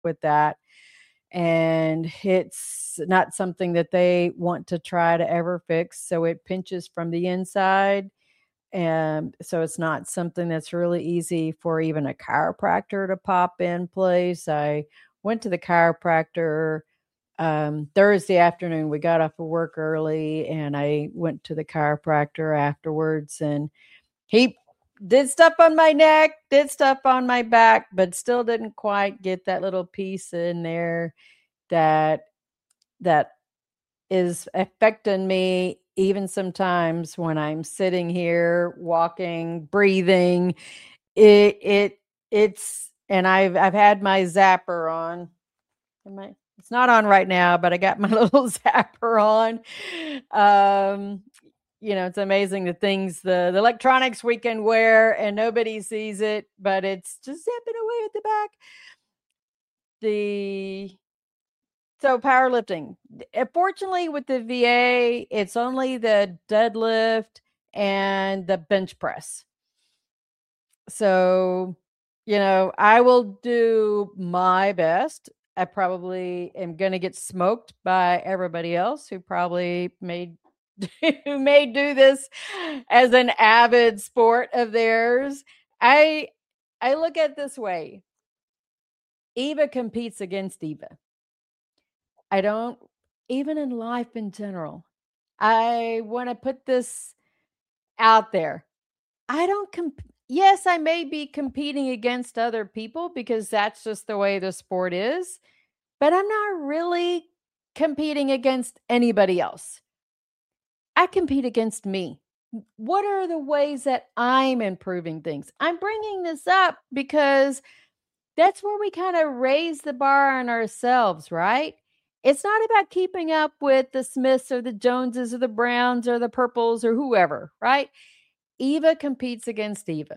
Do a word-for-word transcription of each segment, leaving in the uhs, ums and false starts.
with that. And it's not something that they want to try to ever fix. So it pinches from the inside. And so it's not something that's really easy for even a chiropractor to pop in place. I went to the chiropractor um, Thursday afternoon. We got off of work early and I went to the chiropractor afterwards, and he did stuff on my neck, did stuff on my back, but still didn't quite get that little piece in there that that is affecting me even sometimes when I'm sitting here walking, breathing. It it it's and I've I've had my zapper on. Am I, it's not on right now, but I got my little zapper on. Um, you know, it's amazing the things, the, the electronics we can wear and nobody sees it, but it's just zipping away at the back. The So powerlifting. Fortunately, with the V A, it's only the deadlift and the bench press. So, you know, I will do my best. I probably am going to get smoked by everybody else who probably may who may do this as an avid sport of theirs. I I look at it this way. Eva competes against Eva. I don't, even in life in general, I want to put this out there. I don't comp- yes, I may be competing against other people because that's just the way the sport is, but I'm not really competing against anybody else. I compete against me. What are the ways that I'm improving things? I'm bringing this up because that's where we kind of raise the bar on ourselves, right? It's not about keeping up with the Smiths or the Joneses or the Browns or the Purples or whoever, right? Eva competes against Eva.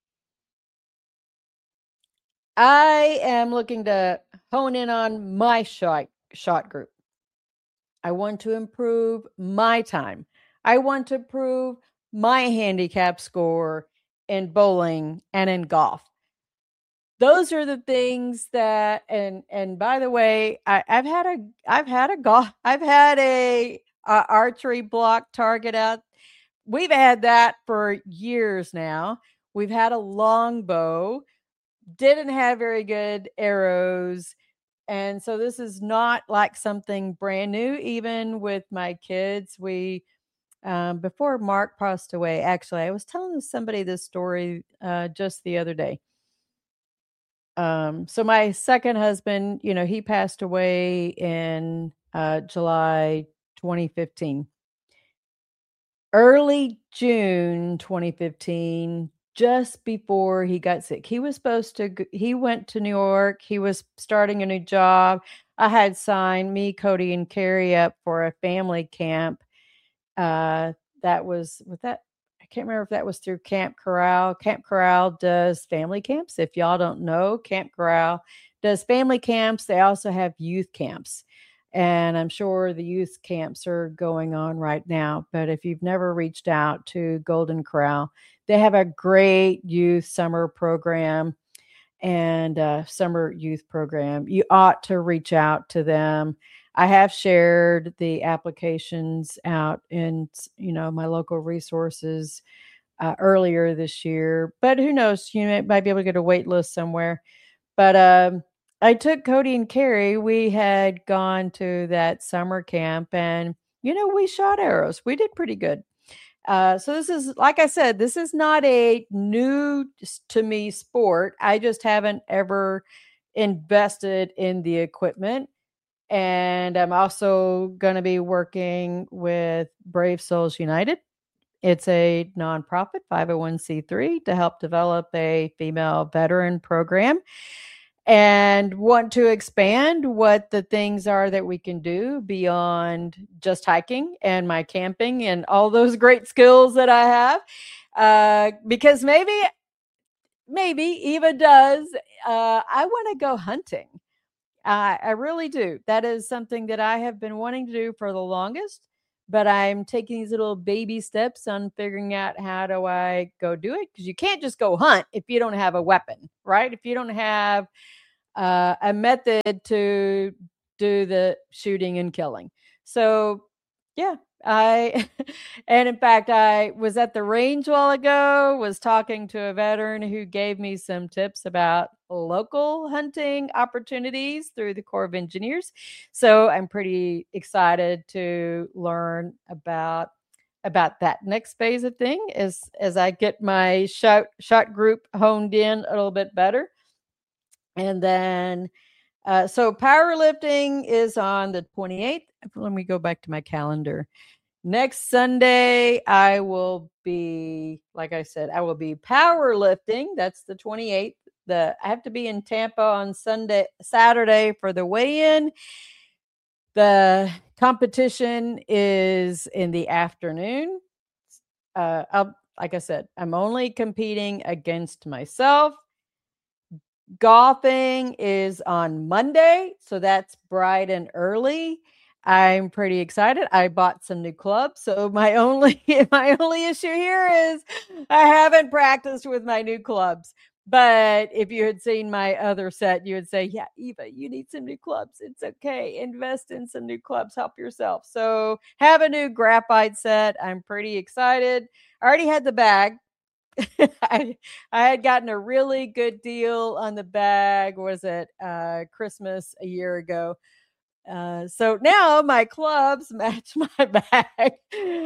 I am looking to hone in on my shot shot group. I want to improve my time. I want to improve my handicap score in bowling and in golf. Those are the things that, and and by the way, I, I've had a I've had a golf I've had a, a archery block target out. We've had that for years now. We've had a longbow, didn't have very good arrows. And so this is not like something brand new. Even with my kids, we um, before Mark passed away, actually, I was telling somebody this story uh, just the other day. Um, so my second husband, you know, he passed away in uh, July twenty fifteen. Early June twenty fifteen, just before he got sick. He was supposed to g he went to New York, he was starting a new job. I had signed me, Cody, and Carrie up for a family camp. Uh, that was with that I can't remember if that was through Camp Corral. Camp Corral does family camps. If y'all don't know, Camp Corral does family camps. They also have youth camps. And I'm sure the youth camps are going on right now. But if you've never reached out to Golden Corral, they have a great youth summer program and uh, summer youth program. You ought to reach out to them. I have shared the applications out in, you know, my local resources uh, earlier this year, but who knows? You might, might be able to get a wait list somewhere. But um, I took Cody and Carrie. We had gone to that summer camp, and you know, we shot arrows. We did pretty good. Uh, so this is, like I said, this is not a new to me sport. I just haven't ever invested in the equipment. And I'm also going to be working with Brave Souls United. It's a nonprofit five oh one c three to help develop a female veteran program and want to expand what the things are that we can do beyond just hiking and my camping and all those great skills that I have. Uh, because maybe, maybe Eva does. Uh, I want to go hunting. Uh, I really do. That is something that I have been wanting to do for the longest, but I'm taking these little baby steps on figuring out how do I go do it, because you can't just go hunt if you don't have a weapon, right? If you don't have uh, a method to do the shooting and killing. So, yeah, I and in fact, I was at the range a while ago, was talking to a veteran who gave me some tips about local hunting opportunities through the Corps of Engineers. So, I'm pretty excited to learn about about that next phase of thing as as I get my shot shot group honed in a little bit better. And then uh, so powerlifting is on the twenty-eighth. Let me go back to my calendar. Next Sunday, I will be, like I said, I will be powerlifting. That's the twenty-eighth. The I have to be in Tampa on Sunday, Saturday for the weigh-in. The competition is in the afternoon. Uh, I'll, like I said, I'm only competing against myself. Golfing is on Monday, so that's bright and early. I'm pretty excited. I bought some new clubs, so my only my only issue here is I haven't practiced with my new clubs. But if you had seen my other set, you would say, "Yeah, Eva, you need some new clubs. It's okay. Invest in some new clubs. Help yourself." So, have a new graphite set. I'm pretty excited. I already had the bag. I I had gotten a really good deal on the bag. Was it uh, Christmas a year ago? Uh, so now my clubs match my bag.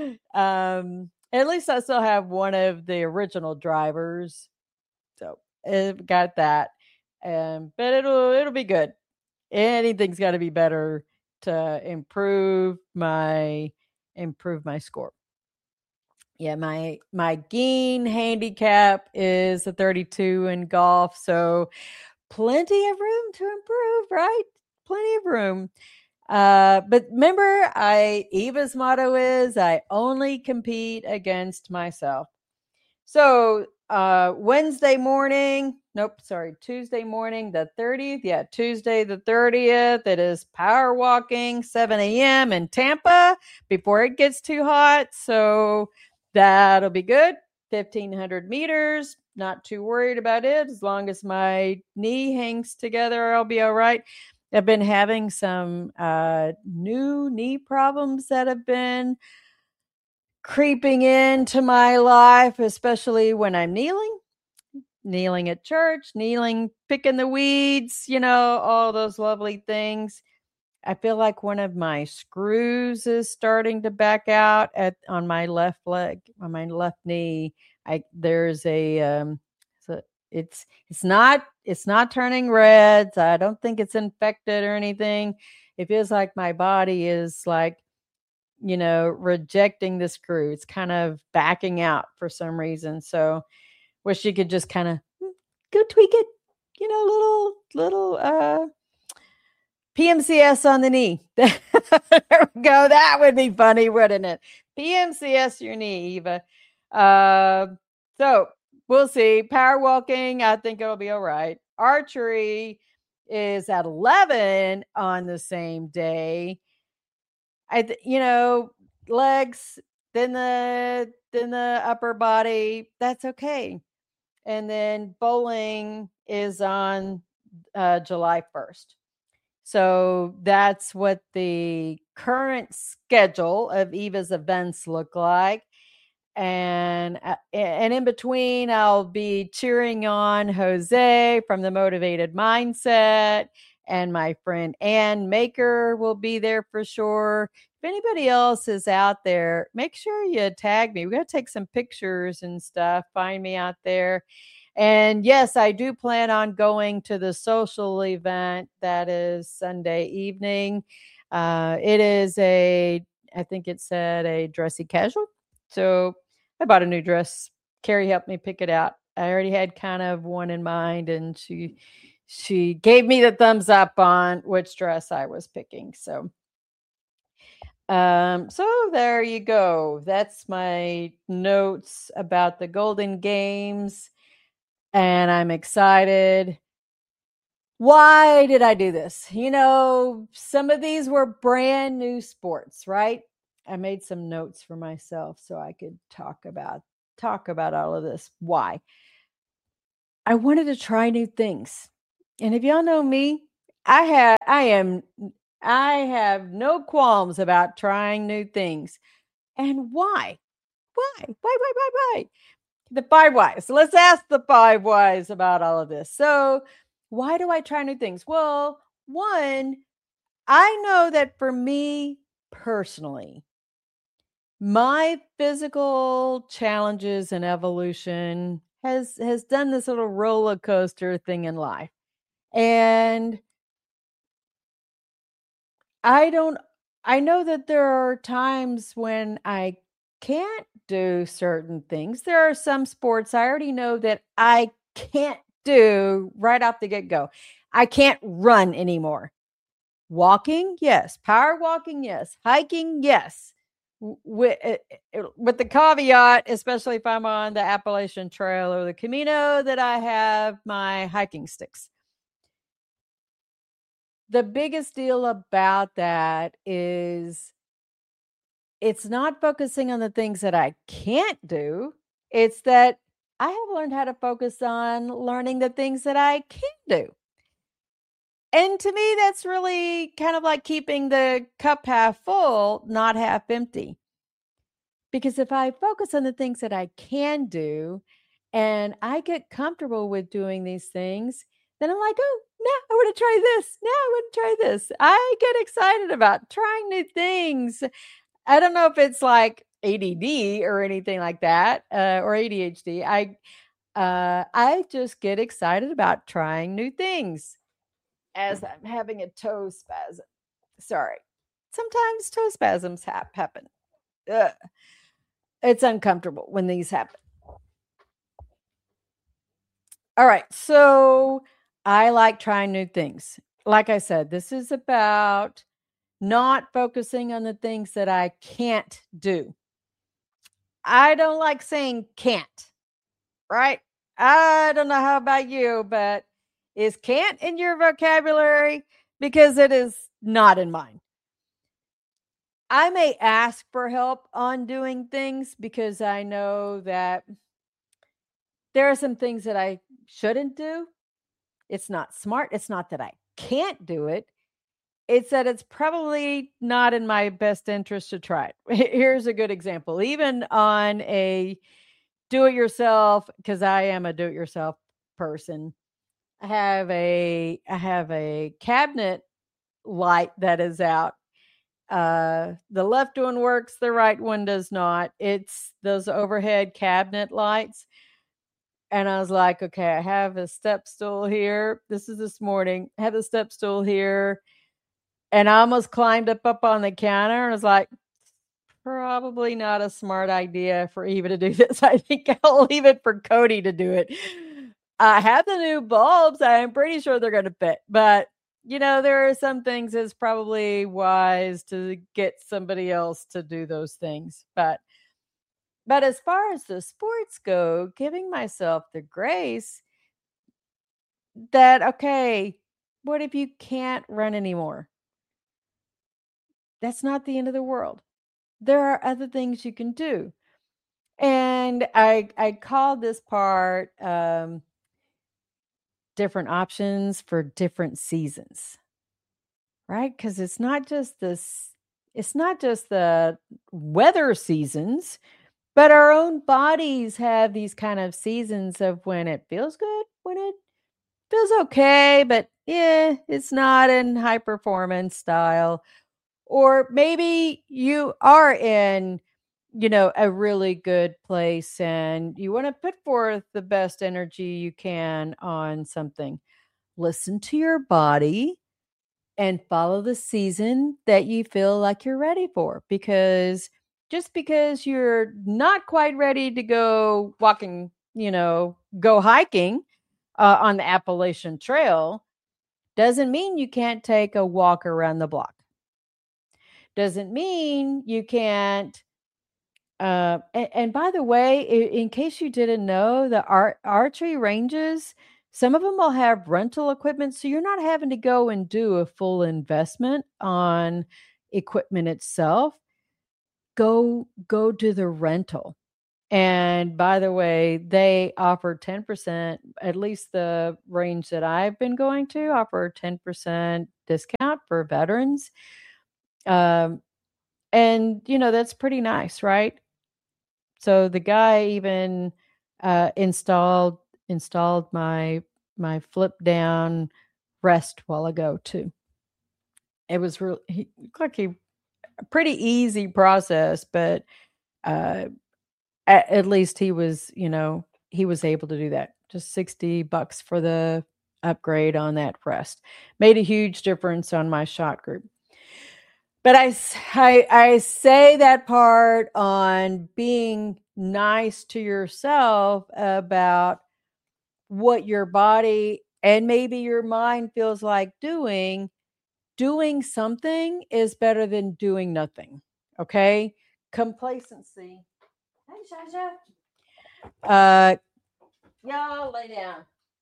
Um, at least I still have one of the original drivers, so I've got that. Um, but it'll it'll be good. Anything's got to be better to improve my improve my score. Yeah, my my Geen handicap is a thirty-two in golf, so plenty of room to improve, right? Plenty of room. Uh, but remember, I Eva's motto is I only compete against myself. So uh Wednesday morning, nope, sorry, Tuesday morning, the thirtieth. Yeah, Tuesday the thirtieth. It is power walking, seven a.m. in Tampa before it gets too hot. So that'll be good. fifteen hundred meters. Not too worried about it. As long as my knee hangs together, I'll be all right. I've been having some uh, new knee problems that have been creeping into my life, especially when I'm kneeling, kneeling at church, kneeling, picking the weeds, you know, all those lovely things. I feel like one of my screws is starting to back out at on my left leg, on my left knee. I there's a um so it's it's not it's not turning red. So I don't think it's infected or anything. It feels like my body is like, you know, rejecting the screw. It's kind of backing out for some reason. So wish you could just kind of go tweak it, you know, little little uh P M C S on the knee. There we go. That would be funny, wouldn't it? P M C S your knee, Eva. Uh, so we'll see. Power walking, I think it'll be all right. Archery is at eleven on the same day. I, th- you know, legs, then the then the upper body. That's okay. And then bowling is on uh, July first. So that's what the current schedule of Eva's events look like. And uh, and in between, I'll be cheering on Jose from the Motivated Mindset, and my friend Ann Maker will be there for sure. If anybody else is out there, make sure you tag me. We got to take some pictures and stuff. Find me out there. And yes, I do plan on going to the social event that is Sunday evening. Uh, it is a, I think it said a dressy casual. So I bought a new dress. Carrie helped me pick it out. I already had kind of one in mind, and she she gave me the thumbs up on which dress I was picking. So um so there you go. That's my notes about the Golden Games, and I'm excited. Why did I do this? You know, some of these were brand new sports, right? I made some notes for myself so I could talk about talk about all of this. Why? I wanted to try new things. And if y'all know me, I have I am I have no qualms about trying new things. And why? Why? Why, why, why, why? The five whys. So let's ask the five whys about all of this. So, why do I try new things? Well, one, I know that for me personally, my physical challenges and evolution has has done this little roller coaster thing in life. And I don't I know that there are times when I can't do certain things. There are some sports I already know that I can't do right off the get-go. I can't run anymore. Walking, yes. Power walking, yes. Hiking, yes. W- With, uh, uh, with the caveat, especially if I'm on the Appalachian Trail or the Camino, that I have my hiking sticks. The biggest deal about that is it's not focusing on the things that I can't do. It's that I have learned how to focus on learning the things that I can do. And to me, that's really kind of like keeping the cup half full, not half empty. Because if I focus on the things that I can do and I get comfortable with doing these things, then I'm like, oh, now I want to try this. Now I want to try this. I get excited about trying new things. I don't know if it's like A D D or anything like that, uh, or A D H D. I uh, I just get excited about trying new things as I'm having a toe spasm. Sorry. Sometimes toe spasms hap- happen. Ugh. It's uncomfortable when these happen. All right. So I like trying new things. Like I said, this is about not focusing on the things that I can't do. I don't like saying can't, right? I don't know how about you, but is can't in your vocabulary? Because it is not in mine. I may ask for help on doing things because I know that there are some things that I shouldn't do. It's not smart. It's not that I can't do it. It's that it's probably not in my best interest to try it. Here's a good example. Even on a do it yourself, because I am a do it yourself person. I have a I have a cabinet light that is out. Uh, the left one works, the right one does not. It's those overhead cabinet lights. And I was like, okay, I have a step stool here. This is this morning. I have a step stool here. And I almost climbed up up on the counter and I was like, probably not a smart idea for Eva to do this. I think I'll leave it for Cody to do it. I have the new bulbs. I'm pretty sure they're going to fit. But, you know, there are some things it's probably wise to get somebody else to do those things. But but as far as the sports go, giving myself the grace that, okay, what if you can't run anymore? That's not the end of the world. There are other things you can do. And I I called this part um, different options for different seasons, right? Because it's not just this, it's not just the weather seasons, but our own bodies have these kind of seasons of when it feels good, when it feels okay, but yeah, it's not in high performance style. Or maybe you are in, you know, a really good place and you want to put forth the best energy you can on something. Listen to your body and follow the season that you feel like you're ready for. Because just because you're not quite ready to go walking, you know, go hiking uh, on the Appalachian Trail doesn't mean you can't take a walk around the block. Doesn't mean you can't. Uh, and, and by the way, in, in case you didn't know, the ar- archery ranges, some of them will have rental equipment, so you're not having to go and do a full investment on equipment itself. Go go do the rental. And by the way, they offer ten percent, at least the range that I've been going to offer ten percent discount for veterans. Um, and you know, that's pretty nice, right? So the guy even uh, installed installed my my flip down rest while ago too. It was really he looked like he a pretty easy process, but uh, at, at least he was, you know, he was able to do that. Just sixty bucks for the upgrade on that rest made a huge difference on my shot group. But I, I, I say that part on being nice to yourself about what your body and maybe your mind feels like doing. Doing something is better than doing nothing. Okay? Complacency. Hey, Shasha. Uh, y'all lay down.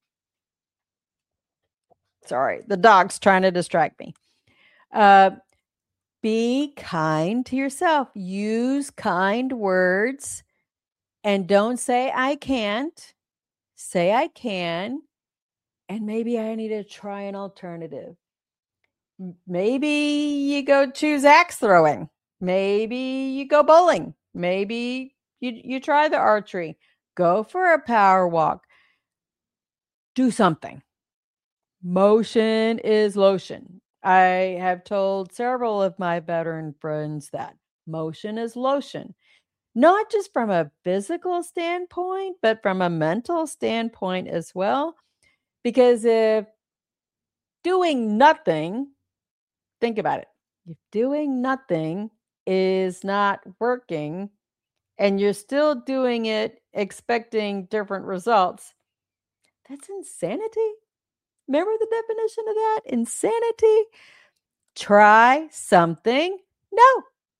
Sorry, the dog's trying to distract me. Uh, be kind to yourself. Use kind words and don't say I can't. Say I can. And maybe I need to try an alternative. Maybe you go choose axe throwing. Maybe you go bowling. Maybe you, you try the archery. Go for a power walk. Do something. Motion is lotion. I have told several of my veteran friends that motion is lotion, not just from a physical standpoint, but from a mental standpoint as well. Because if doing nothing, think about it. If doing nothing is not working and you're still doing it expecting different results, that's insanity. Remember the definition of that? Insanity. Try something. No.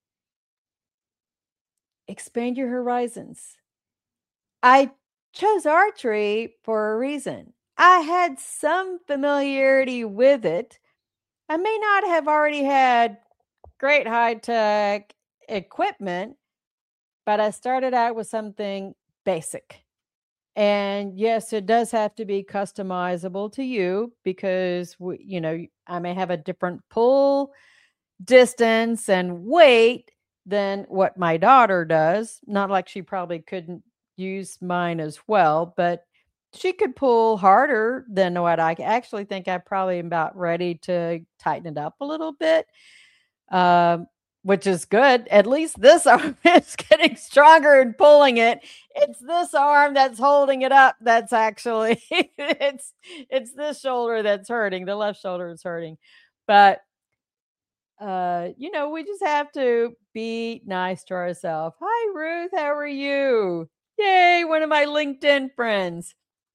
Expand your horizons. I chose archery for a reason. I had some familiarity with it. I may not have already had great high tech equipment, but I started out with something basic. And yes, it does have to be customizable to you because, you know, I may have a different pull distance and weight than what my daughter does. Not like she probably couldn't use mine as well, but she could pull harder than what I actually think I probably am about ready to tighten it up a little bit. Um, which is good. At least this arm is getting stronger and pulling it. It's this arm that's holding it up. That's actually it's it's this shoulder that's hurting. The left shoulder is hurting. But uh, you know, we just have to be nice to ourselves. Hi, Ruth. How are you? Yay, one of my LinkedIn friends.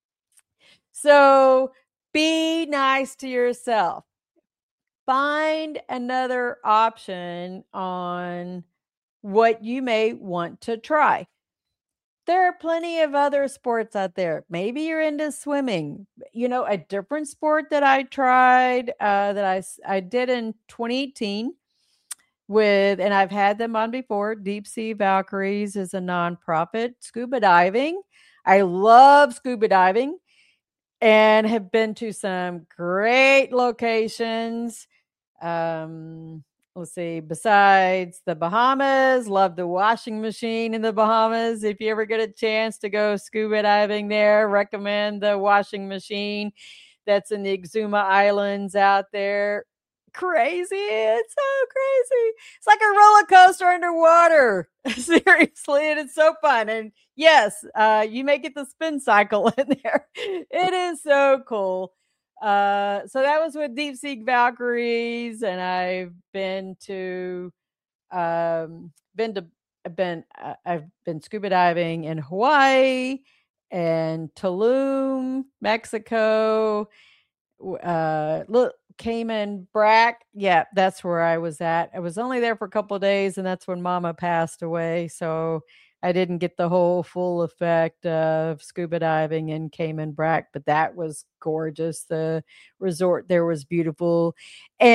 So be nice to yourself. Find another option on what you may want to try. There are plenty of other sports out there. Maybe you're into swimming. You know, a different sport that I tried uh, that I, I did in twenty eighteen with, and I've had them on before. Deep Sea Valkyries is a nonprofit. Scuba diving. I love scuba diving and have been to some great locations. Um, let's see, besides the Bahamas, love the washing machine in the Bahamas. If you ever get a chance to go scuba diving there, recommend the washing machine that's in the Exuma Islands out there. Crazy. It's so crazy. It's like a roller coaster underwater. Seriously. And it's so fun. And yes, uh, you may get the spin cycle in there. It is so cool. Uh, so that was with Deep Sea Valkyries, and I've been to, um, been to, I've been, uh, I've been scuba diving in Hawaii and Tulum, Mexico, uh, look, Cayman Brac. Yeah, that's where I was at. I was only there for a couple of days, and that's when Mama passed away. So I didn't get the whole full effect of scuba diving in Cayman Brac, but that was gorgeous. The resort there was beautiful. And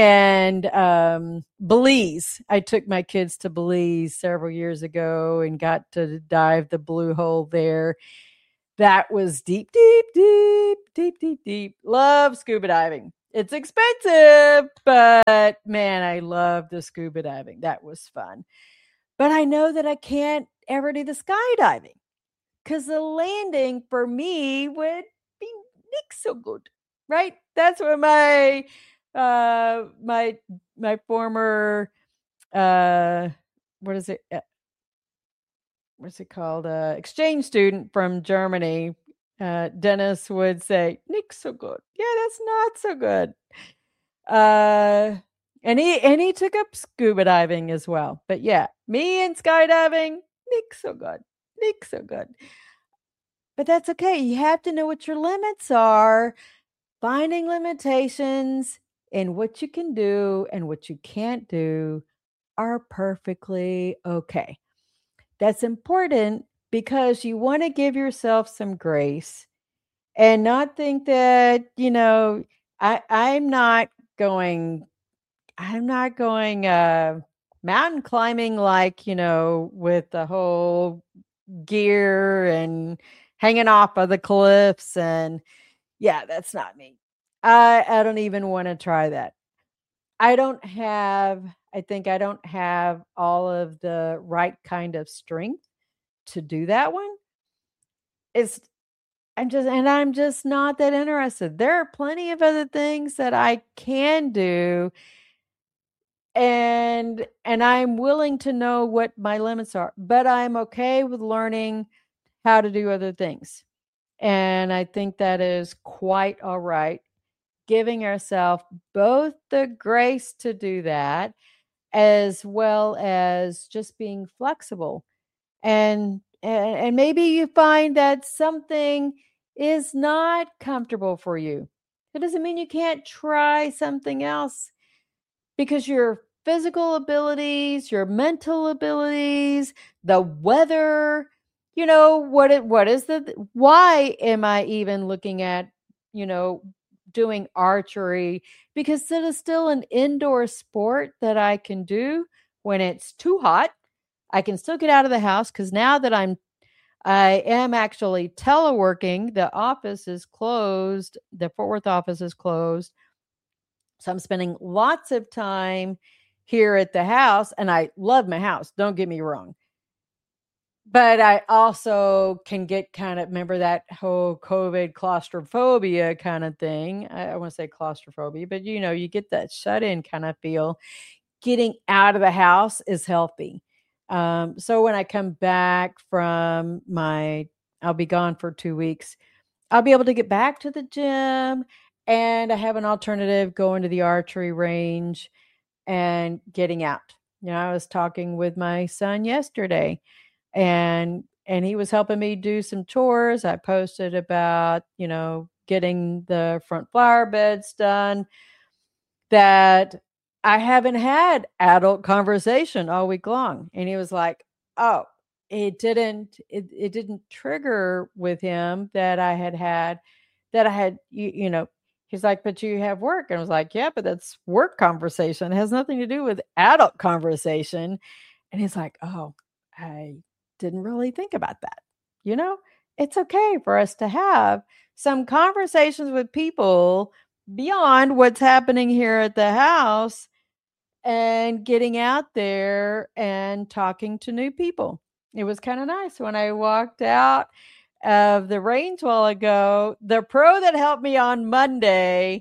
and um, Belize. I took my kids to Belize several years ago and got to dive the blue hole there. That was deep, deep, deep, deep, deep, deep. Love scuba diving. It's expensive, but man, I love the scuba diving. That was fun. But I know that I can't ever do the skydiving because the landing for me would be not so good, right? That's what my uh my my former uh what is it uh, what's it called uh exchange student from Germany, uh Dennis, would say, "Nick, so good." Yeah, that's not so good. Uh and he and he took up scuba diving as well. But yeah, me and skydiving, Nick, so good. Nick, so good. But that's okay. You have to know what your limits are. Finding limitations in what you can do and what you can't do are perfectly okay. That's important because you want to give yourself some grace and not think that, you know, I I'm not going I'm not going uh mountain climbing like, you know, with the whole gear and hanging off of the cliffs, and yeah, that's not me. I I don't even wanna try that. I don't have I think I don't have all of the right kind of strength to do that one. It's I'm just and I'm just not that interested. There are plenty of other things that I can do, and and I'm willing to know what my limits are, but I'm okay with learning how to do other things. And I think that is quite all right. Giving ourselves both the grace to do that, as well as just being flexible. And and, and maybe you find that something is not comfortable for you. That doesn't mean you can't try something else, because your physical abilities, your mental abilities, the weather, you know, what it what is the why am I even looking at, you know, doing archery? Because it is still an indoor sport that I can do when it's too hot. I can still get out of the house because now that I'm I am actually teleworking, the office is closed, the Fort Worth office is closed, so I'm spending lots of time here at the house, and I love my house, don't get me wrong. But I also can get kind of, remember that whole COVID claustrophobia kind of thing. I, I want to say claustrophobia, but you know, you get that shut in kind of feel. Getting out of the house is healthy. Um, so when I come back from my, I'll be gone for two weeks. I'll be able to get back to the gym, and I have an alternative going to the archery range and getting out. You know, I was talking with my son yesterday, and and he was helping me do some chores. I posted about, you know, getting the front flower beds done, that I haven't had adult conversation all week long. And he was like, "Oh, it didn't it, it didn't trigger with him that I had had that I had you, you know." He's like, "But you have work." And I was like, "Yeah, but that's work conversation. It has nothing to do with adult conversation." And he's like, "Oh, I didn't really think about that." You know, it's okay for us to have some conversations with people beyond what's happening here at the house, and getting out there and talking to new people. It was kind of nice when I walked out of the range a while ago. The pro that helped me on Monday,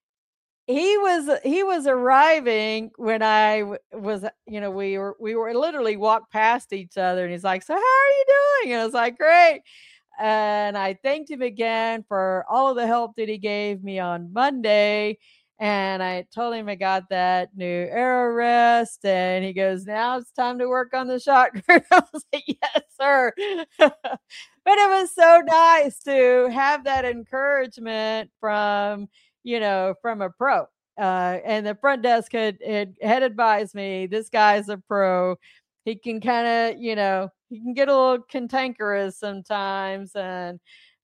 he was he was arriving when I w- was, you know, we were we were literally walked past each other, and he's like, "So how are you doing?" And I was like, "Great." And I thanked him again for all of the help that he gave me on Monday. And I told him I got that new arrow rest. And he goes, "Now it's time to work on the shotgun." I was like, "Yes, sir." But it was so nice to have that encouragement from, you know, from a pro. Uh, and the front desk had, had, had advised me, this guy's a pro. He can kind of, you know, he can get a little cantankerous sometimes, and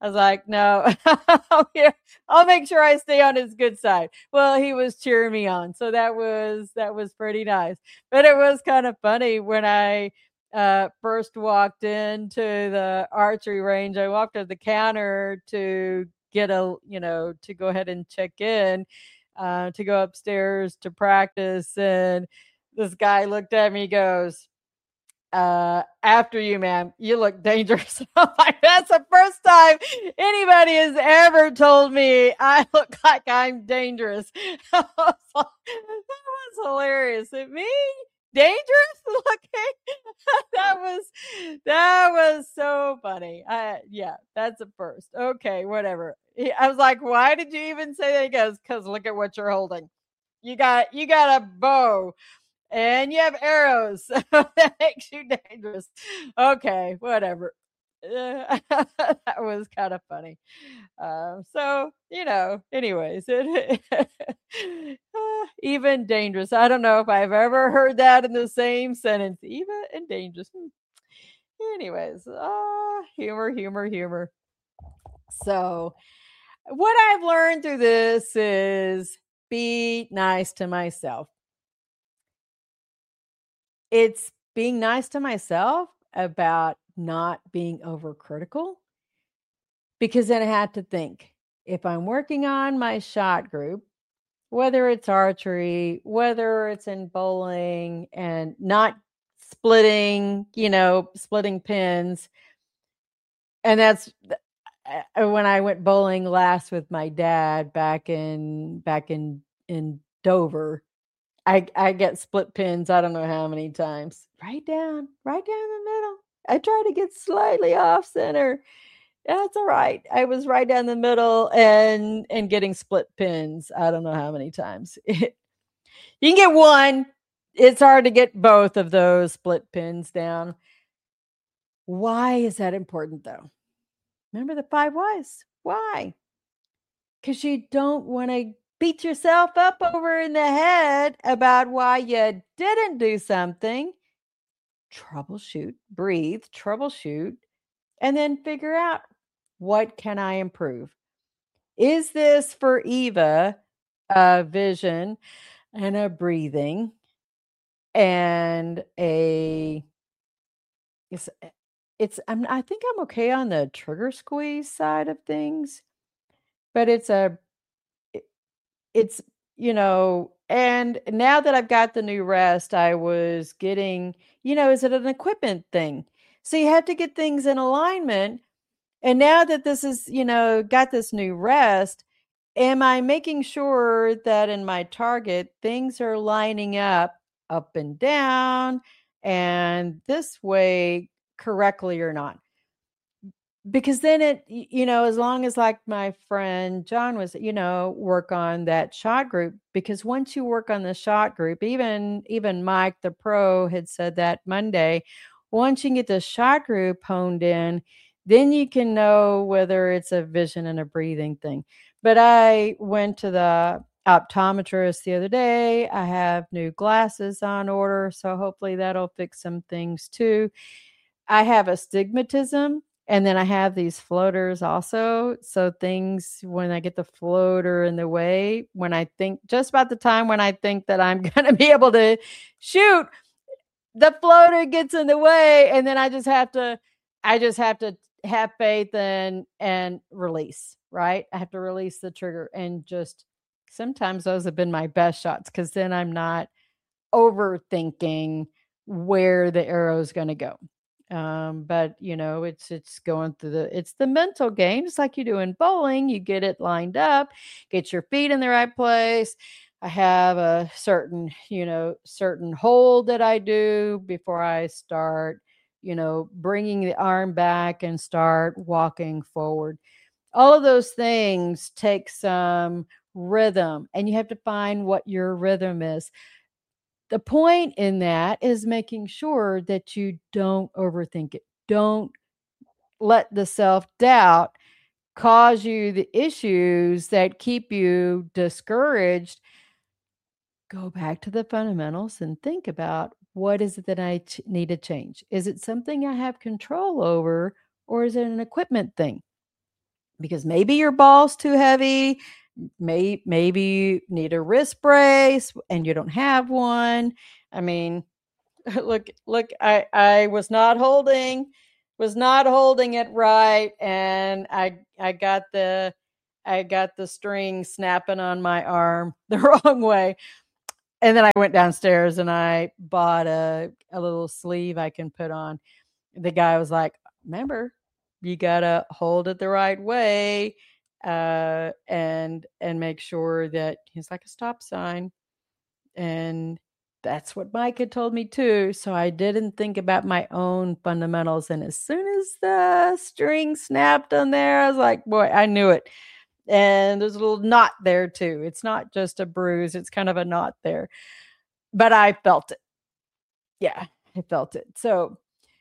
I was like, no, yeah, I'll make sure I stay on his good side. Well, he was cheering me on. So that was, that was pretty nice. But it was kind of funny when I uh, first walked into the archery range. I walked to the counter to get a, you know, to go ahead and check in, uh, to go upstairs to practice. And this guy looked at me, goes, uh, after you, ma'am, you look dangerous. I'm like, that's the first time anybody has ever told me I look like I'm dangerous. I was like, that was hilarious. It me? Dangerous looking? that was that was so funny. I yeah, that's a first. Okay, whatever. He- I was like, why did you even say that? He goes, because look at what you're holding. You got you got a bow and you have arrows. That makes you dangerous. Okay, whatever. Uh, that was kind of funny. Um, so you know, anyways, it, uh, even dangerous. I don't know if I've ever heard that in the same sentence. Even and dangerous. Hmm. Anyways, uh, humor, humor, humor. So, what I've learned through this is be nice to myself. It's being nice to myself about not being overcritical, because then I had to think, if I'm working on my shot group, whether it's archery, whether it's in bowling and not splitting, you know, splitting pins. And that's uh, when I went bowling last with my dad back in back in in Dover. I I get split pins, I don't know how many times. Right down, right down the middle. I try to get slightly off center. That's all right. I was right down the middle and and getting split pins. I don't know how many times. You can get one. It's hard to get both of those split pins down. Why is that important though? Remember the five whys. Why? Because you don't want to beat yourself up over in the head about why you didn't do something. Troubleshoot, breathe, troubleshoot, and then figure out, what can I improve? Is this for Eva a vision and a breathing and a it's it's I'm I think I'm okay on the trigger squeeze side of things, but it's a it, it's you know, and now that I've got the new rest, I was getting, you know, is it an equipment thing? So you have to get things in alignment. And now that this is, you know, got this new rest, am I making sure that in my target things are lining up up and down and this way correctly or not? Because then it, y- you know, as long as like my friend John was, you know, work on that shot group, because once you work on the shot group, even even Mike the pro had said that Monday, once you get the shot group honed in, then you can know whether it's a vision and a breathing thing. But I went to the optometrist the other day. I have new glasses on order, so hopefully that'll fix some things too. I have astigmatism, and then I have these floaters also. So things, when I get the floater in the way, when I think just about the time when I think that I'm going to be able to shoot, the floater gets in the way, and then I just have to I just have to have faith and and release, right? I have to release the trigger, and just sometimes those have been my best shots, cuz then I'm not overthinking where the arrow is going to go. Um, but you know, it's it's going through the it's the mental game. It's like you do in bowling. You get it lined up, get your feet in the right place. I have a certain, you know, certain hold that I do before I start, you know, bringing the arm back and start walking forward. All of those things take some rhythm, and you have to find what your rhythm is. The point in that is making sure that you don't overthink it. Don't let the self doubt cause you the issues that keep you discouraged. Go back to the fundamentals and think about, what is it that I ch- need to change? Is it something I have control over, or is it an equipment thing? because maybe your ball's too heavy. May, maybe you need a wrist brace and you don't have one. I mean, look, look, I, I was not holding, was not holding it right. And I, I got the, I got the string snapping on my arm the wrong way. And then I went downstairs and I bought a, a little sleeve I can put on. The guy was like, remember, you gotta hold it the right way, uh, and and make sure that he's like a stop sign. And that's what Mike had told me too. So I didn't think about my own fundamentals. And as soon as the string snapped on there, I was like, boy, I knew it. And there's a little knot there too. It's not just a bruise, it's kind of a knot there. But I felt it. Yeah, I felt it. So,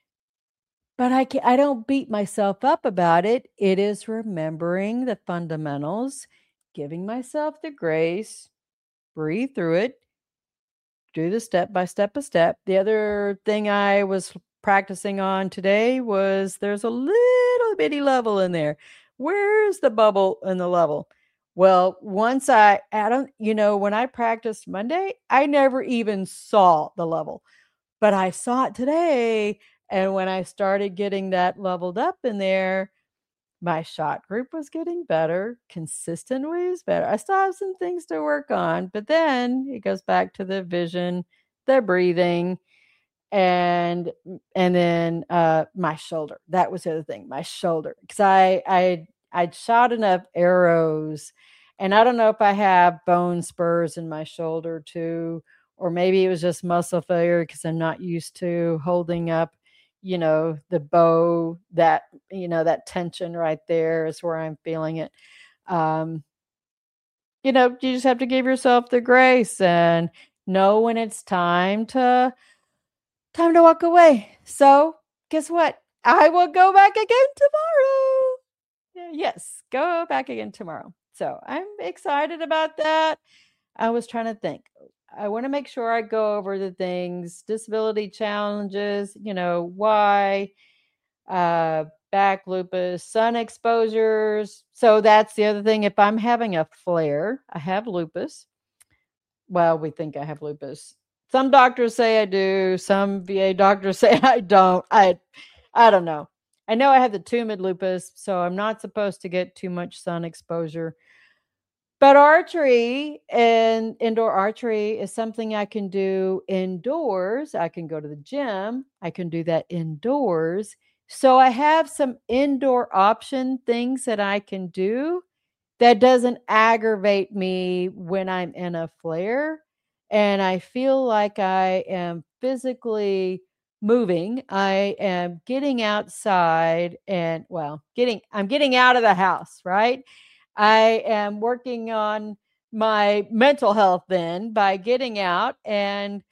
but I can I don't beat myself up about it. It is remembering the fundamentals, giving myself the grace, breathe through it, do the step by step by step. The other thing I was practicing on today was there's a little bitty level in there. Where's the bubble in the level? Well, once I I don't, you know, when I practiced Monday, I never even saw the level, but I saw it today. And when I started getting that leveled up in there, my shot group was getting better, consistent was better. I still have some things to work on, but then it goes back to the vision, the breathing, and and then uh my shoulder. That was the other thing, my shoulder. Because I I I'd shot enough arrows, and I don't know if I have bone spurs in my shoulder too, or maybe it was just muscle failure because I'm not used to holding up, you know, the bow. That, you know, that tension right there is where I'm feeling it. Um, you know, you just have to give yourself the grace and know when it's time to time to walk away. So, guess what? I will go back again tomorrow. Yeah, yes, go back again tomorrow. So, I'm excited about that. I was trying to think. I want to make sure I go over the things, disability challenges, you know, why, uh, back lupus, sun exposures. So that's the other thing. If I'm having a flare, I have lupus. Well, we think I have lupus. Some doctors say I do. Some V A doctors say I don't. I, I don't know. I know I have the tumid lupus, so I'm not supposed to get too much sun exposure. But archery and indoor archery is something I can do indoors. I can go to the gym. I can do that indoors. So I have some indoor option things that I can do that doesn't aggravate me when I'm in a flare. And I feel like I am physically moving. I am getting outside and, well, getting, I'm getting out of the house, right? I am working on my mental health then by getting out, and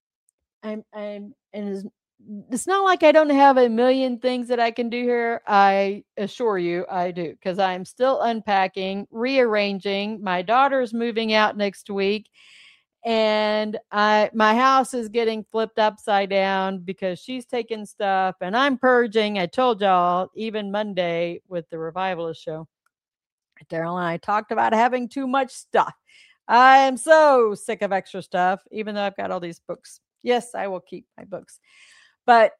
I'm I'm and it's, it's not like I don't have a million things that I can do here. I assure you I do, because I'm still unpacking, rearranging. My daughter's moving out next week, and I my house is getting flipped upside down because she's taking stuff and I'm purging. I told y'all even Monday with the revivalist show. Daryl and I talked about having too much stuff. I am so sick of extra stuff, even though I've got all these books. Yes, I will keep my books. But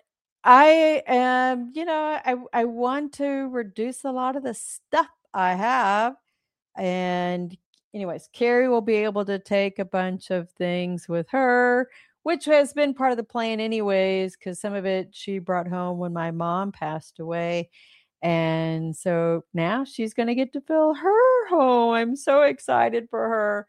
I am, you know, I, I want to reduce a lot of the stuff I have. And, anyways, Carrie will be able to take a bunch of things with her, which has been part of the plan, anyways, because some of it she brought home when my mom passed away. And so now she's going to get to fill her home. I'm so excited for her.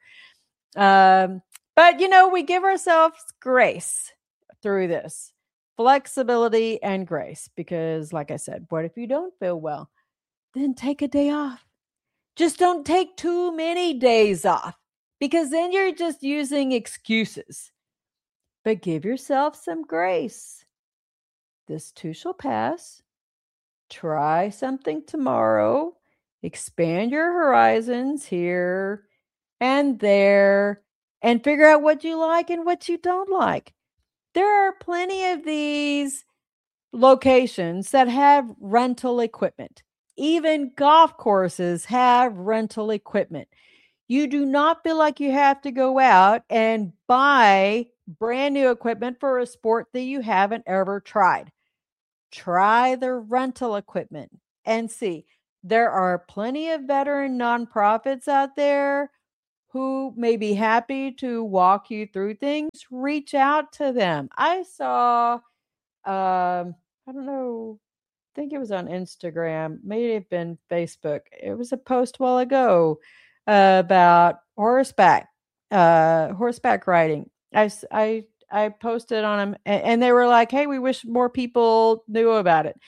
Um, but, you know, we give ourselves grace through this, flexibility and grace, because, like I said, what if you don't feel well? Then take a day off. Just don't take too many days off, because then you're just using excuses. But give yourself some grace. This too shall pass. Try something tomorrow, expand your horizons here and there, and figure out what you like and what you don't like. There are plenty of these locations that have rental equipment. Even golf courses have rental equipment. You do not feel like you have to go out and buy brand new equipment for a sport that you haven't ever tried. Try the rental equipment and see. There are plenty of veteran nonprofits out there who may be happy to walk you through things. Reach out to them. I saw, um, I don't know, I think it was on Instagram, maybe have been Facebook. It was a post a while ago uh, about horseback, uh, horseback riding. I, s- I, I posted on them, and, and they were like, "Hey, we wish more people knew about it."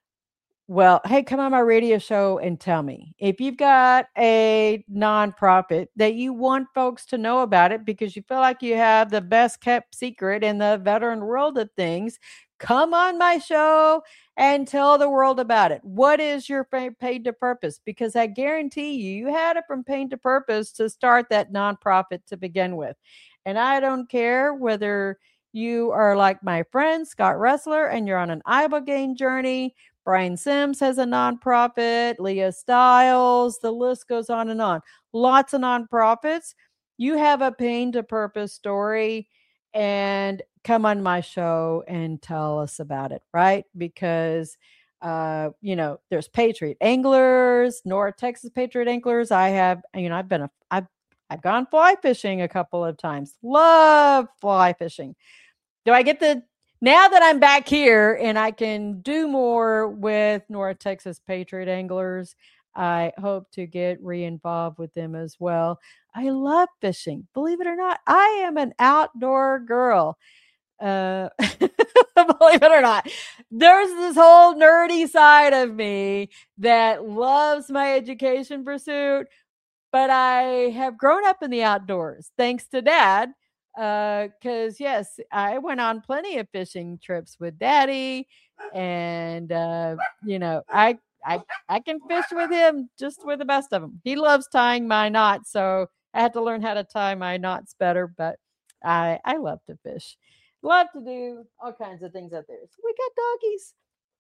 Well, hey, come on my radio show and tell me if you've got a nonprofit that you want folks to know about it because you feel like you have the best kept secret in the veteran world of things. Come on my show and tell the world about it. What is your fa- paid to purpose? Because I guarantee you, you had it from paid to purpose to start that nonprofit to begin with. And I don't care whether you are like my friend Scott Ressler and you're on an ibogaine journey. Brian Sims has a nonprofit, Leah Stiles, the list goes on and on. Lots of nonprofits. You have a pain to purpose story and come on my show and tell us about it, right? Because uh, you know, there's Patriot Anglers, North Texas Patriot Anglers. I have, you know, I've been a I've I've gone fly fishing a couple of times. Love fly fishing. Do I get the now that I'm back here and I can do more with North Texas Patriot Anglers, I hope to get re-involved with them as well. I love fishing. Believe it or not, I am an outdoor girl. Uh, believe it or not, there's this whole nerdy side of me that loves my education pursuit, but I have grown up in the outdoors thanks to dad. Because, yes, I went on plenty of fishing trips with daddy. And, uh, you know, I, I, I can fish with him just with the best of them. He loves tying my knots. So I had to learn how to tie my knots better. But I, I love to fish, love to do all kinds of things out there. So we got doggies.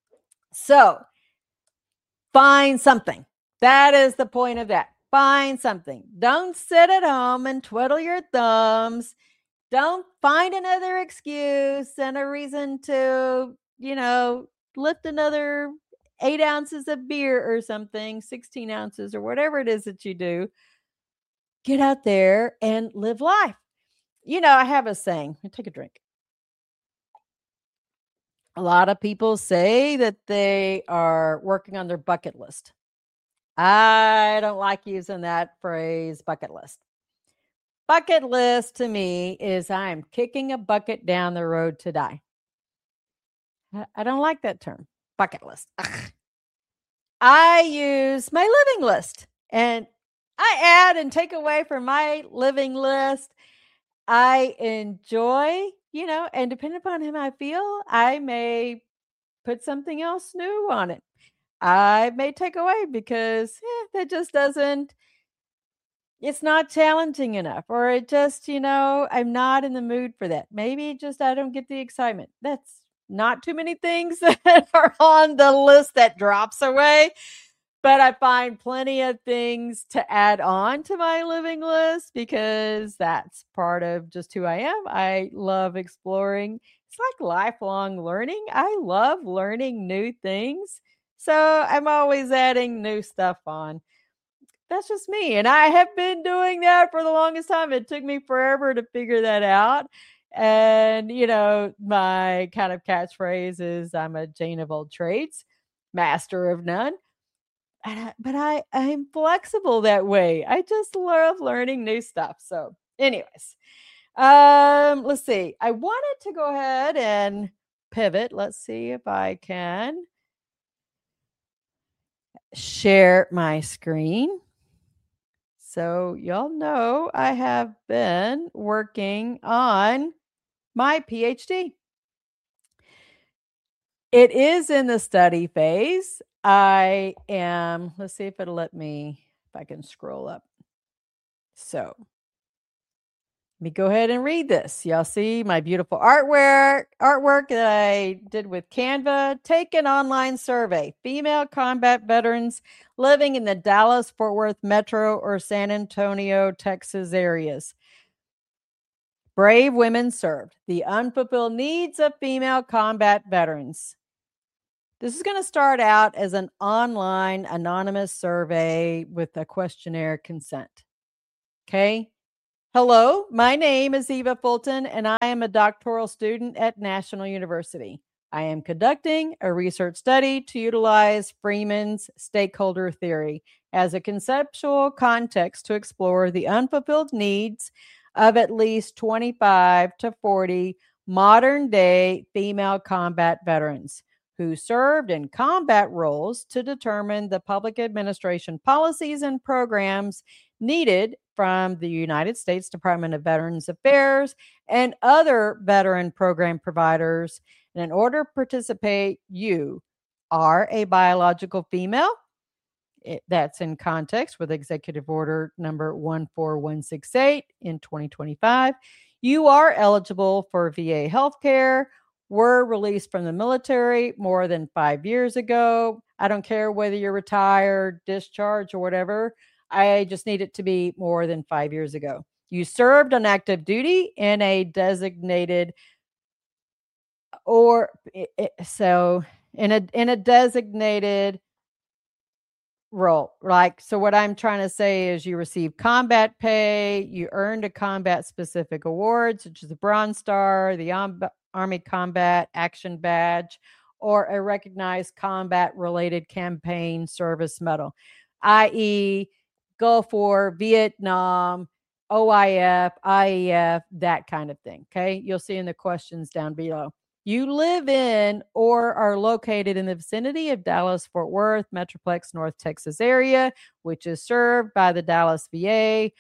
So find something. That is the point of that. Find something. Don't sit at home and twiddle your thumbs. Don't find another excuse and a reason to, you know, lift another eight ounces of beer or something, sixteen ounces or whatever it is that you do. Get out there and live life. You know, I have a saying. Take a drink. A lot of people say that they are working on their bucket list. I don't like using that phrase, bucket list. Bucket list to me is I'm kicking a bucket down the road to die. I don't like that term, bucket list. Ugh. I use my living list and I add and take away from my living list. I enjoy, you know, and depending upon how I feel, I may put something else new on it. I may take away because eh, that just doesn't it's not challenging enough, or it just, you know, I'm not in the mood for that. Maybe just I don't get the excitement. That's not too many things that are on the list that drops away, but I find plenty of things to add on to my living list because that's part of just who I am. I love exploring. It's like lifelong learning. I love learning new things. So I'm always adding new stuff on. That's just me, and I have been doing that for the longest time. It took me forever to figure that out, and, you know, my kind of catchphrase is, "I'm a Jane of all trades, master of none," and I but I I'm flexible that way. I just love learning new stuff, so, anyways, um, let's see. I wanted to go ahead and pivot. Let's see if I can share my screen. So, y'all know I have been working on my PhD. It is in the study phase. I am, let's see if it'll let me, if I can scroll up. So, Let me go ahead and read this. Y'all see my beautiful artwork, artwork that I did with Canva. Take an online survey. Female combat veterans living in the Dallas, Fort Worth metro or San Antonio, Texas areas. Brave women served. The unfulfilled needs of female combat veterans. This is going to start out as an online anonymous survey with a questionnaire consent. Okay. Hello, my name is Eva Fulton, and I am a doctoral student at National University. I am conducting a research study to utilize Freeman's stakeholder theory as a conceptual context to explore the unfulfilled needs of at least twenty-five to forty modern day female combat veterans who served in combat roles to determine the public administration policies and programs needed from the United States Department of Veterans Affairs and other veteran program providers. And in order to participate, you are a biological female. It, that's in context with Executive Order number one four one six eight in twenty twenty-five. You are eligible for V A health care, were released from the military more than five years ago. I don't care whether you're retired, discharged, or whatever. I just need it to be more than five years ago. You served on active duty in a designated or so in a in a designated role. Like, so what I'm trying to say is you receive combat pay, you earned a combat specific award, such as the Bronze Star, the Army Combat Action Badge, or a recognized combat related campaign service medal, that is Gulf War, Vietnam, O I F, I E F, that kind of thing. Okay. You'll see in the questions down below. You live in or are located in the vicinity of Dallas, Fort Worth, Metroplex, North Texas area, which is served by the Dallas V A,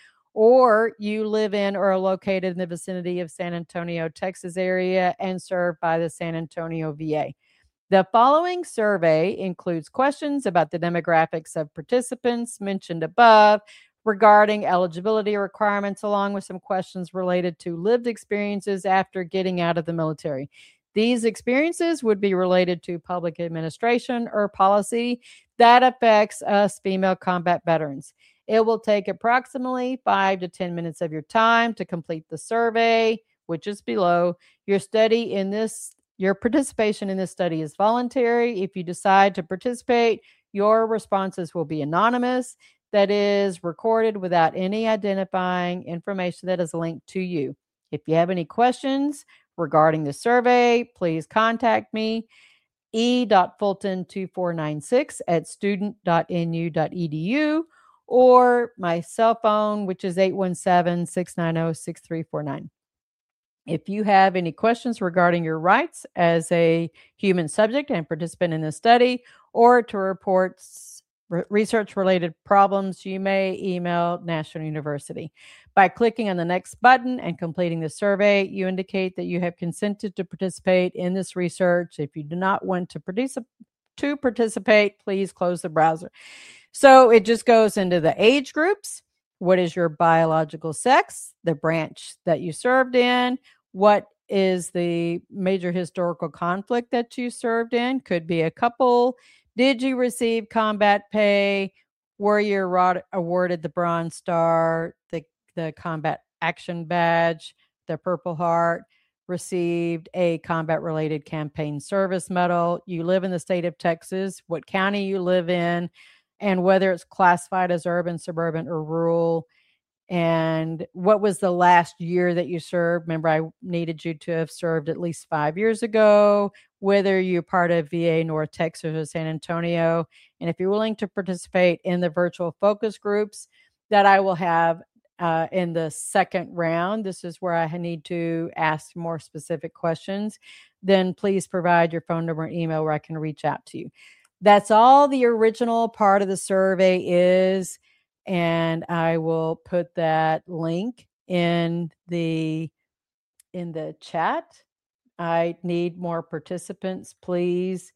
or you live in or are located in the vicinity of San Antonio, Texas area and served by the San Antonio V A. The following survey includes questions about the demographics of participants mentioned above regarding eligibility requirements, along with some questions related to lived experiences after getting out of the military. These experiences would be related to public administration or policy that affects us female combat veterans. It will take approximately five to ten minutes of your time to complete the survey, which is below. Your study in this Your participation in this study is voluntary. If you decide to participate, your responses will be anonymous. That is recorded without any identifying information that is linked to you. If you have any questions regarding the survey, please contact me, e dot fulton two four nine six at student dot n u dot e d u, or my cell phone, which is eight one seven, six nine zero, six three four nine. If you have any questions regarding your rights as a human subject and participant in the study, or to report re- research-related problems, you may email National University. By clicking on the next button and completing the survey, you indicate that you have consented to participate in this research. If you do not want to, particip- to participate, please close the browser. So it just goes into the age groups. What is your biological sex? The branch that you served in. What is the major historical conflict that you served in? Could be a couple. Did you receive combat pay? Were you awarded the Bronze Star, the, the Combat Action Badge, the Purple Heart? Received a combat-related campaign service medal? You live in the state of Texas. What county you live in? And whether it's classified as urban, suburban, or rural. And what was the last year that you served? Remember, I needed you to have served at least five years ago, whether you're part of V A North Texas or San Antonio. And if you're willing to participate in the virtual focus groups that I will have uh, in the second round, this is where I need to ask more specific questions, then please provide your phone number and email where I can reach out to you. That's all the original part of the survey is. And I will put that link in the in the chat. I need more participants, please.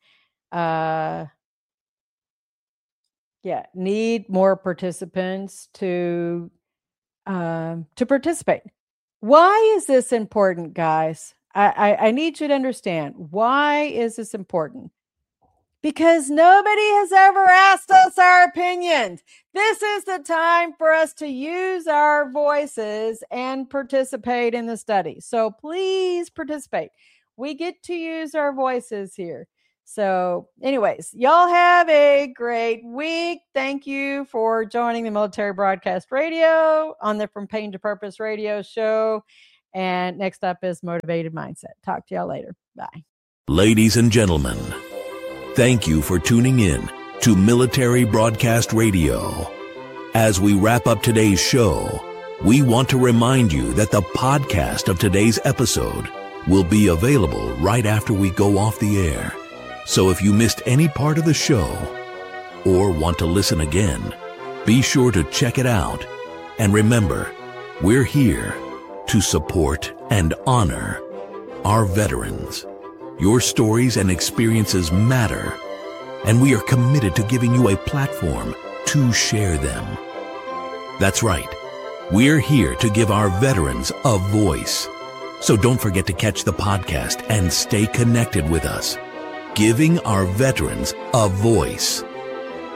Uh, yeah, need more participants to um, to participate. Why is this important, guys? I, I, I need you to understand. Why is this important? Because nobody has ever asked us our opinions. This is the time for us to use our voices and participate in the study. So please participate. We get to use our voices here. So anyways, y'all have a great week. Thank you for joining the Military Broadcast Radio on the From Pain to Purpose radio show. And next up is Motivated Mindset. Talk to y'all later. Bye. Ladies and gentlemen, thank you for tuning in to Military Broadcast Radio. As we wrap up today's show, we want to remind you that the podcast of today's episode will be available right after we go off the air. So if you missed any part of the show or want to listen again, be sure to check it out. And remember, we're here to support and honor our veterans. Your stories and experiences matter, and we are committed to giving you a platform to share them. That's right. We're here to give our veterans a voice. So don't forget to catch the podcast and stay connected with us. Giving our veterans a voice.